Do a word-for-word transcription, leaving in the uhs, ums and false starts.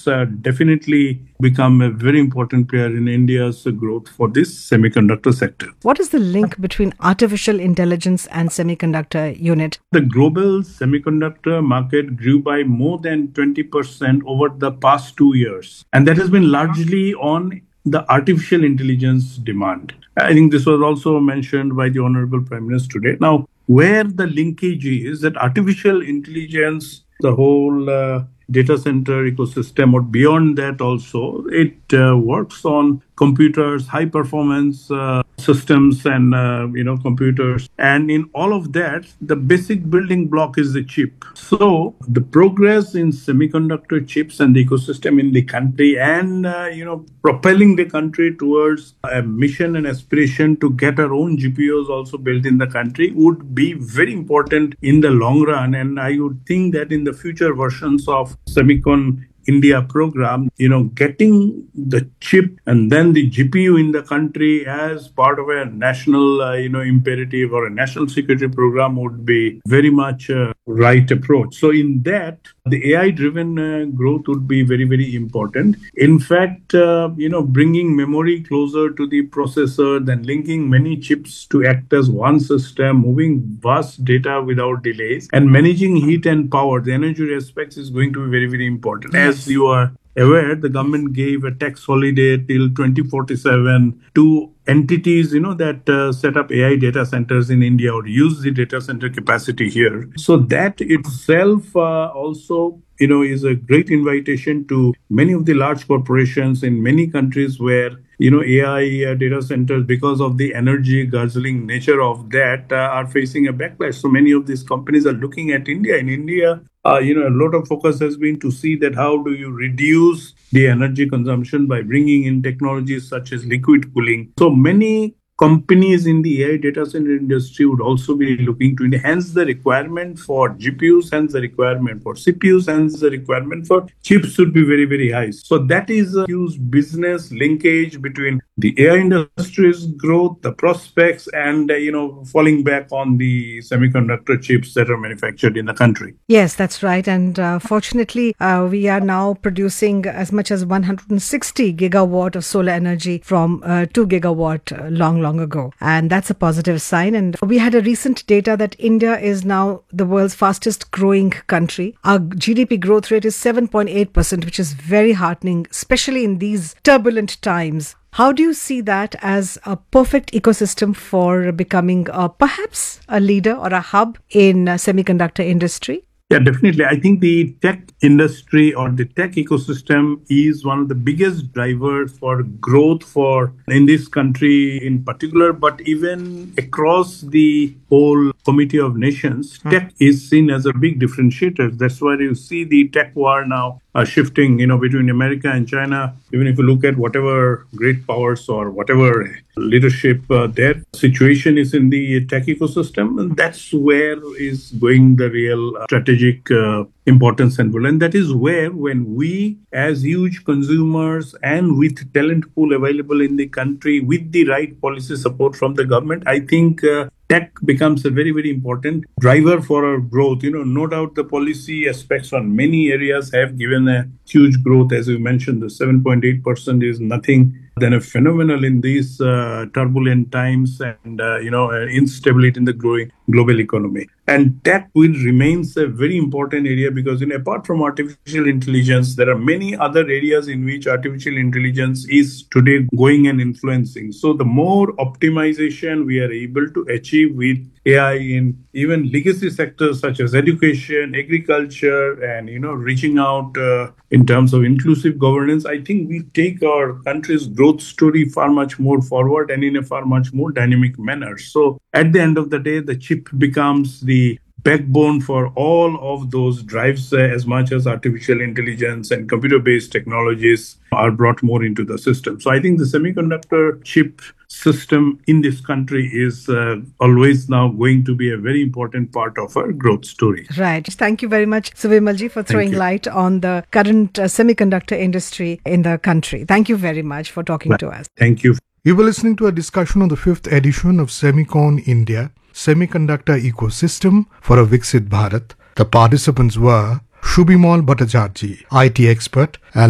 chips uh, definitely become a very important player in India's growth for this semiconductor sector. What is the link between artificial intelligence and semiconductor unit? The global semiconductor market grew by more than twenty percent over the past two years. And that has been largely on the artificial intelligence demand. I think this was also mentioned by the Honorable Prime Minister today. Now, where the linkage is that artificial intelligence, the whole uh, data center ecosystem, or beyond that also, it uh, works on computers, high performance uh, systems and, uh, you know, computers. And in all of that, the basic building block is the chip. So the progress in semiconductor chips and the ecosystem in the country and, uh, you know, propelling the country towards a mission and aspiration to get our own G P Us also built in the country would be very important in the long run. And I would think that in the future versions of Semicon India program, you know, getting the chip and then the G P U in the country as part of a national, uh, you know, imperative or a national security program would be very much a right approach. So in that, the A I-driven uh, growth would be very, very important. In fact, uh, you know, bringing memory closer to the processor, then linking many chips to act as one system, moving vast data without delays, and managing heat and power, the energy aspects is going to be very, very important. As you are aware, the government gave a tax holiday till twenty forty-seven to entities, you know, that uh, set up A I data centers in India or use the data center capacity here. So that itself uh, also, you know, is a great invitation to many of the large corporations in many countries where, you know, A I uh, data centers, because of the energy guzzling nature of that, uh, are facing a backlash. So many of these companies are looking at India. In India, uh, you know, a lot of focus has been to see that how do you reduce the energy consumption by bringing in technologies such as liquid cooling. So many companies in the A I data center industry would also be looking to enhance the requirement for G P Us, hence the requirement for C P Us, hence the requirement for chips should be very, very high. So that is a huge business linkage between the A I industry's growth, the prospects, and, uh, you know, falling back on the semiconductor chips that are manufactured in the country. Yes, that's right. And uh, fortunately, uh, we are now producing as much as one hundred sixty gigawatt of solar energy from uh, two gigawatt uh, long, long ago. And that's a positive sign. And we had a recent data that India is now the world's fastest growing country. Our G D P growth rate is seven point eight percent, which is very heartening, especially in these turbulent times. How do you see that as a perfect ecosystem for becoming uh, perhaps a leader or a hub in uh, semiconductor industry? Yeah, definitely. I think the tech industry or the tech ecosystem is one of the biggest drivers for growth for in this country in particular, but even across the whole Committee of Nations, mm. tech is seen as a big differentiator. That's why you see the tech war now uh, shifting, you know, between America and China. Even if you look at whatever great powers or whatever leadership uh, their situation is in the tech ecosystem, and that's where is going the real uh, strategic uh, importance and role. And that is where, when we as huge consumers and with talent pool available in the country, with the right policy support from the government, I think uh, tech becomes a very, very important driver for our growth. You know, no doubt the policy aspects on many areas have given a huge growth. As you mentioned, the seven point eight percent is nothing than a phenomenal in these uh, turbulent times and, uh, you know, uh, instability in the growing global economy. And tech will remains a very important area because, you know, apart from artificial intelligence, there are many other areas in which artificial intelligence is today going and influencing. So the more optimization we are able to achieve with A I in even legacy sectors such as education, agriculture, and, you know, reaching out uh, in terms of inclusive governance, I think we take our country's growth story far much more forward and in a far much more dynamic manner. So at the end of the day, the chip becomes the backbone for all of those drives uh, as much as artificial intelligence and computer-based technologies are brought more into the system. So I think the semiconductor chip system in this country is uh, always now going to be a very important part of our growth story. Right. Thank you very much, Suvimalji, for throwing light on the current uh, semiconductor industry in the country. Thank you very much for talking right. to us. Thank you. You were listening to a discussion on the fifth edition of Semicon India, Semiconductor Ecosystem for a Viksit Bharat. The participants were Shubhimal Bhattacharjee, I T expert, and